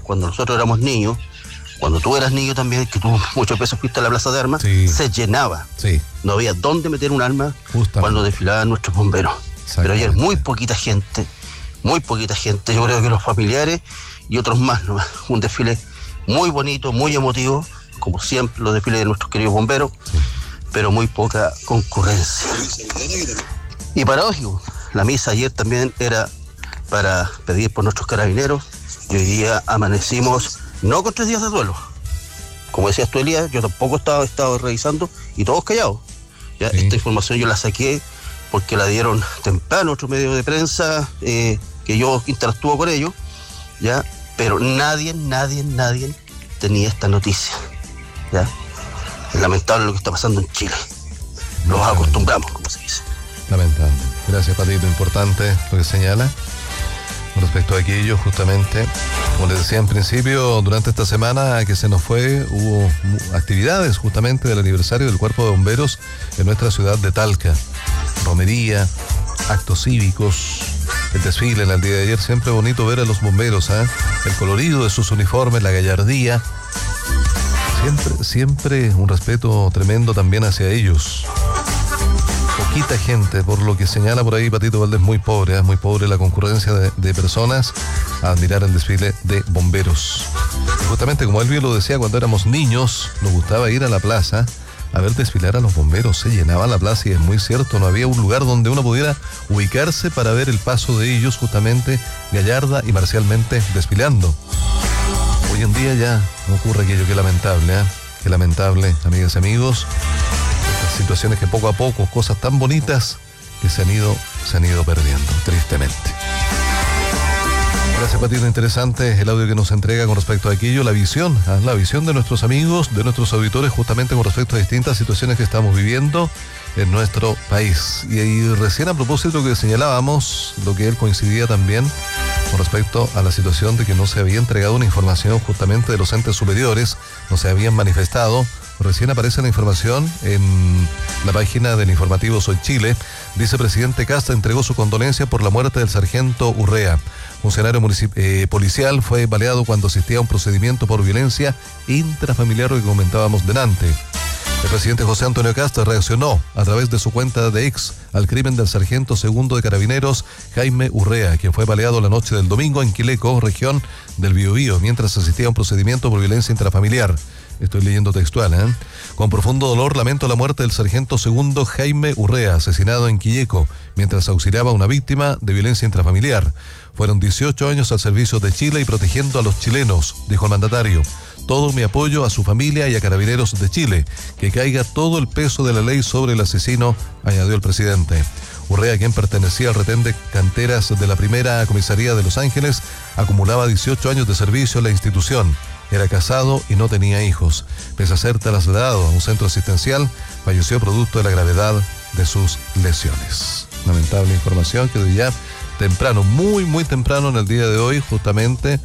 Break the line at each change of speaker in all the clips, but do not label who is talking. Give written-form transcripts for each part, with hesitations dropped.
cuando nosotros éramos niños, cuando tú eras niño también, que tú muchas veces fuiste a la Plaza de Armas,
sí,
se llenaba.
Sí.
No había dónde meter un arma cuando desfilaban nuestros bomberos. Pero ayer muy poquita gente. Yo creo que los familiares y otros más, ¿no? Un desfile muy bonito, muy emotivo, como siempre los desfiles de nuestros queridos bomberos, sí, pero muy poca concurrencia. Y paradójico, la misa ayer también era para pedir por nuestros carabineros, y hoy día amanecimos no con 3 días de duelo. Como decías tú, Elías, yo tampoco estaba revisando y todos callados. ¿Ya? Sí. Esta información yo la saqué porque la dieron temprano otro medio de prensa que yo interactúo con ellos, ¿ya? Pero nadie tenía esta noticia, ¿ya? Es lamentable lo que está pasando en Chile. Nos acostumbramos, como se dice.
Lamentable. Gracias, Patito. Importante lo que señala. Con respecto a aquello, justamente, como les decía en principio, durante esta semana que se nos fue, hubo actividades justamente del aniversario del Cuerpo de Bomberos en nuestra ciudad de Talca. Romería, actos cívicos, el desfile en el día de ayer. Siempre bonito ver a los bomberos, ¿eh? El colorido de sus uniformes, la gallardía. Siempre un respeto tremendo también hacia ellos. Poquita gente, por lo que señala por ahí Patito Valdés, muy pobre la concurrencia de personas a admirar el desfile de bomberos. Y justamente como él bien lo decía, cuando éramos niños nos gustaba ir a la plaza a ver desfilar a los bomberos. Se llenaba la plaza y es muy cierto, no había un lugar donde uno pudiera ubicarse para ver el paso de ellos justamente gallarda y marcialmente desfilando. Hoy en día ya no ocurre aquello. Qué lamentable, amigas y amigos. Estas situaciones que poco a poco, cosas tan bonitas que se han ido perdiendo, tristemente. Gracias, Patito. Interesante el audio que nos entrega con respecto a aquello, la visión de nuestros amigos, de nuestros auditores, justamente con respecto a distintas situaciones que estamos viviendo en nuestro país. Y recién a propósito que señalábamos, lo que él coincidía también con respecto a la situación de que no se había entregado una información justamente de los entes superiores, no se habían manifestado. Recién aparece la información en la página del informativo Soy Chile. Vicepresidente Kast entregó su condolencia por la muerte del sargento Urrea. Funcionario policial fue baleado cuando asistía a un procedimiento por violencia intrafamiliar que comentábamos delante. El presidente José Antonio Kast reaccionó a través de su cuenta de X al crimen del sargento segundo de Carabineros Jaime Urrea, quien fue baleado la noche del domingo en Quileco, región del Biobío, mientras asistía a un procedimiento por violencia intrafamiliar. Estoy leyendo textual, ¿eh? Con profundo dolor lamento la muerte del sargento segundo Jaime Urrea, asesinado en Quilleco, mientras auxiliaba a una víctima de violencia intrafamiliar. Fueron 18 años al servicio de Chile y protegiendo a los chilenos, dijo el mandatario. Todo mi apoyo a su familia y a Carabineros de Chile. Que caiga todo el peso de la ley sobre el asesino, añadió el presidente. Urrea, quien pertenecía al retén de canteras de la primera comisaría de Los Ángeles, acumulaba 18 años de servicio en la institución. Era casado y no tenía hijos. Pese a ser trasladado a un centro asistencial, falleció producto de la gravedad de sus lesiones. Lamentable información que ya temprano, muy temprano en el día de hoy, justamente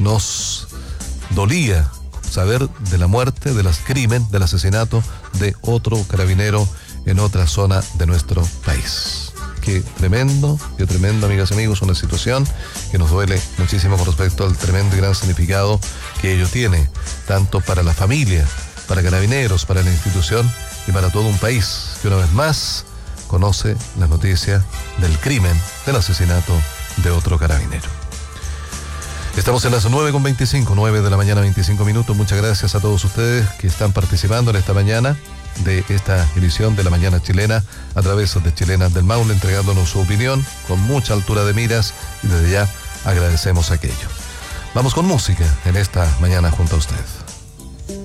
nos dolía saber de la muerte, del crimen, del asesinato de otro carabinero en otra zona de nuestro país. Qué tremendo, amigas y amigos, una situación que nos duele muchísimo con respecto al tremendo y gran significado que ello tiene, tanto para la familia, para Carabineros, para la institución y para todo un país que una vez más conoce la noticia del crimen, del asesinato de otro carabinero. Estamos en las 9:25, 9 de la mañana, 25 minutos. Muchas gracias a todos ustedes que están participando en esta mañana de esta edición de La Mañana Chilena a través de Chilenas del Maule, entregándonos su opinión con mucha altura de miras y desde ya agradecemos aquello. Vamos con música en esta mañana junto a usted.